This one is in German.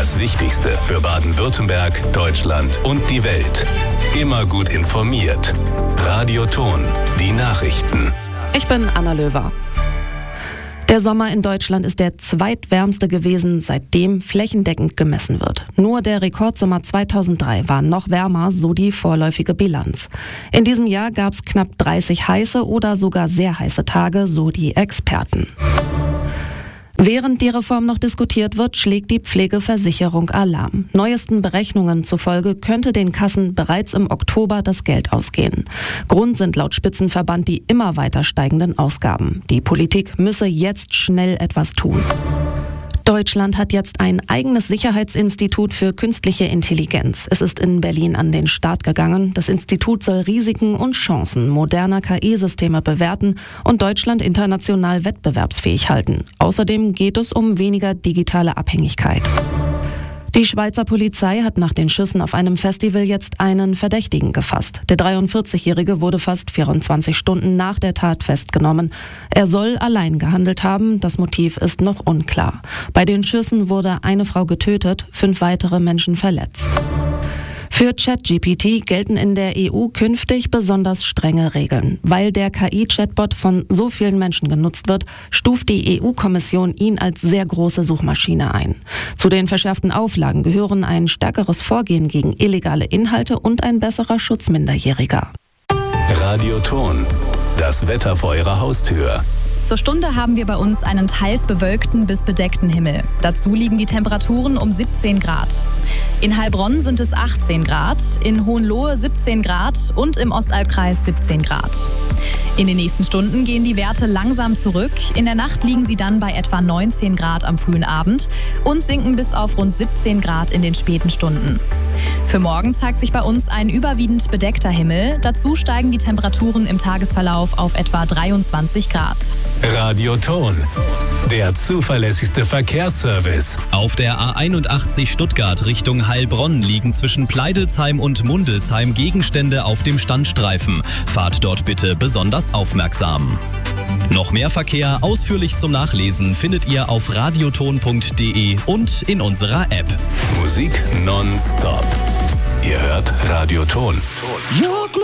Das Wichtigste für Baden-Württemberg, Deutschland und die Welt. Immer gut informiert. Radio Thon, die Nachrichten. Ich bin Anna Löwer. Der Sommer in Deutschland ist der zweitwärmste gewesen, seitdem flächendeckend gemessen wird. Nur der Rekordsommer 2003 war noch wärmer, so die vorläufige Bilanz. In diesem Jahr gab es knapp 30 heiße oder sogar sehr heiße Tage, so die Experten. Während die Reform noch diskutiert wird, schlägt die Pflegeversicherung Alarm. Neuesten Berechnungen zufolge könnte den Kassen bereits im Oktober das Geld ausgehen. Grund sind laut Spitzenverband die immer weiter steigenden Ausgaben. Die Politik müsse jetzt schnell etwas tun. Deutschland hat jetzt ein eigenes Sicherheitsinstitut für künstliche Intelligenz. Es ist in Berlin an den Start gegangen. Das Institut soll Risiken und Chancen moderner KI-Systeme bewerten und Deutschland international wettbewerbsfähig halten. Außerdem geht es um weniger digitale Abhängigkeit. Die Schweizer Polizei hat nach den Schüssen auf einem Festival jetzt einen Verdächtigen gefasst. Der 43-Jährige wurde fast 24 Stunden nach der Tat festgenommen. Er soll allein gehandelt haben, das Motiv ist noch unklar. Bei den Schüssen wurde eine Frau getötet, 5 weitere Menschen verletzt. Für ChatGPT gelten in der EU künftig besonders strenge Regeln. Weil der KI-Chatbot von so vielen Menschen genutzt wird, stuft die EU-Kommission ihn als sehr große Suchmaschine ein. Zu den verschärften Auflagen gehören ein stärkeres Vorgehen gegen illegale Inhalte und ein besserer Schutz Minderjähriger. Radio Thon, das Wetter vor Ihrer Haustür. Zur Stunde haben wir bei uns einen teils bewölkten bis bedeckten Himmel. Dazu liegen die Temperaturen um 17 Grad. In Heilbronn sind es 18 Grad, in Hohenlohe 17 Grad und im Ostalbkreis 17 Grad. In den nächsten Stunden gehen die Werte langsam zurück. In der Nacht liegen sie dann bei etwa 19 Grad am frühen Abend und sinken bis auf rund 17 Grad in den späten Stunden. Für morgen zeigt sich bei uns ein überwiegend bedeckter Himmel. Dazu steigen die Temperaturen im Tagesverlauf auf etwa 23 Grad. Radio Thon, der zuverlässigste Verkehrsservice. Auf der A81 Stuttgart Richtung Heilbronn liegen zwischen Pleidelsheim und Mundelsheim Gegenstände auf dem Standstreifen. Fahrt dort bitte besonders aufmerksam. Noch mehr Verkehr ausführlich zum Nachlesen findet ihr auf radiothon.de und in unserer App. Musik nonstop. Ihr hört Radio Thon.